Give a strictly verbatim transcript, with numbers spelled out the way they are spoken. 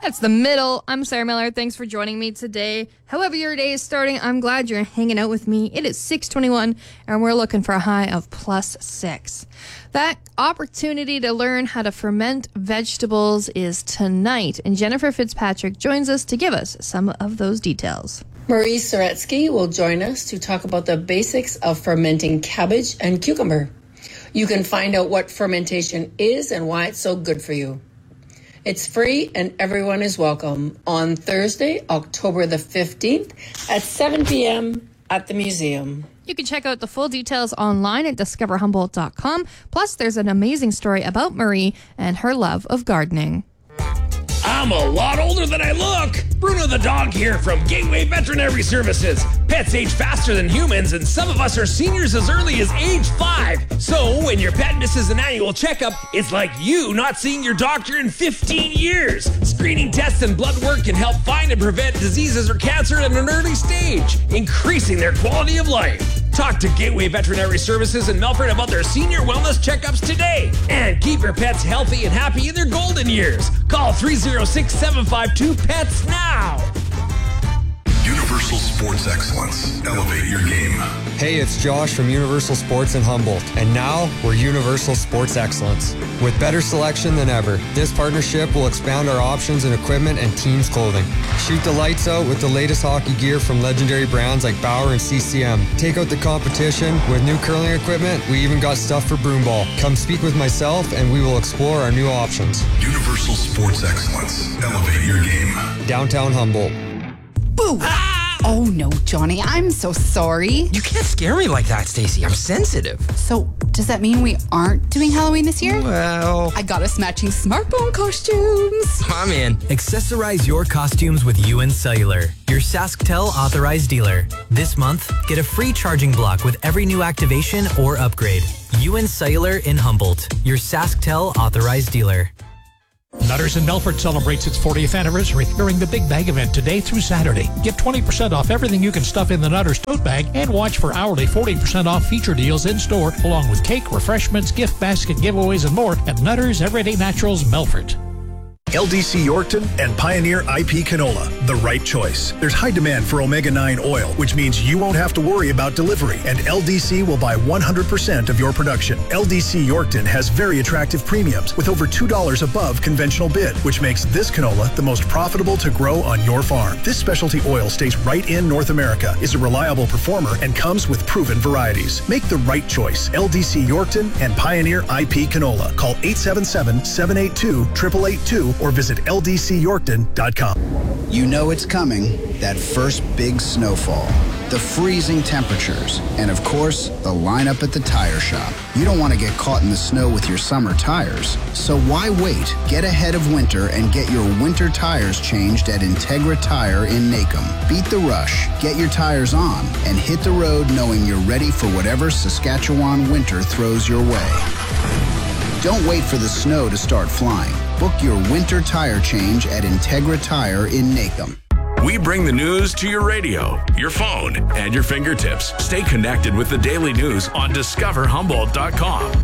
That's the middle. I'm Sarah Miller. Thanks for joining me today. However your day is starting, I'm glad you're hanging out with me. It is six twenty-one, and we're looking for a high of plus six. That opportunity to learn how to ferment vegetables is tonight, and Jennifer Fitzpatrick joins us to give us some of those details. Marie Soretsky will join us to talk about the basics of fermenting cabbage and cucumber. You can find out what fermentation is and why it's so good for you. It's free and everyone is welcome on Thursday, October the fifteenth at seven p.m. at the museum. You can check out the full details online at discover humboldt dot com. Plus, there's an amazing story about Marie and her love of gardening. I'm a lot older than I look. Bruno the dog here from Gateway Veterinary Services. Pets age faster than humans, and some of us are seniors as early as age five. So when your pet misses an annual checkup, it's like you not seeing your doctor in fifteen years. Screening tests and blood work can help find and prevent diseases or cancer at an early stage, increasing their quality of life. Talk to Gateway Veterinary Services in Melfort about their senior wellness checkups today. And keep your pets healthy and happy in their golden years. Call three oh six, seven five two, P E T S now. Universal Sports Excellence. Elevate your game. Hey, it's Josh from Universal Sports in Humboldt, and now we're Universal Sports Excellence. With better selection than ever, this partnership will expand our options in equipment and team's clothing. Shoot the lights out with the latest hockey gear from legendary brands like Bauer and C C M. Take out the competition with new curling equipment. We even got stuff for broom ball. Come speak with myself and we will explore our new options. Universal Sports Excellence. Elevate your game. Downtown Humboldt. Boo! Ah! Oh, no, Johnny. I'm so sorry. You can't scare me like that, Stacey. I'm sensitive. So, does that mean we aren't doing Halloween this year? Well... I got us matching smartphone costumes. I'm in. Accessorize your costumes with U N Cellular, your SaskTel authorized dealer. This month, get a free charging block with every new activation or upgrade. U N Cellular in Humboldt, your SaskTel authorized dealer. Nutters in Melfort celebrates its fortieth anniversary during the Big Bag event today through Saturday. Get twenty percent off everything you can stuff in the Nutters tote bag and watch for hourly forty percent off feature deals in store, along with cake, refreshments, gift basket giveaways, and more at Nutters Everyday Naturals Melfort. L D C Yorkton and Pioneer I P Canola, the right choice. There's high demand for omega nine oil, which means you won't have to worry about delivery, and L D C will buy one hundred percent of your production. L D C Yorkton has very attractive premiums with over two dollars above conventional bid, which makes this canola the most profitable to grow on your farm. This specialty oil stays right in North America, is a reliable performer, and comes with proven varieties. Make the right choice. L D C Yorkton and Pioneer I P Canola. Call eight seven seven, seven eight two, eight eight eight two or visit L D C Yorkton dot com. You know it's coming, that first big snowfall, the freezing temperatures, and of course, the lineup at the tire shop. You don't want to get caught in the snow with your summer tires. So why wait? Get ahead of winter and get your winter tires changed at Integra Tire in Nacum. Beat the rush, get your tires on, and hit the road knowing you're ready for whatever Saskatchewan winter throws your way. Don't wait for the snow to start flying. Book your winter tire change at Integra Tire in Nacum. We bring the news to your radio, your phone, and your fingertips. Stay connected with the daily news on discover humboldt dot com.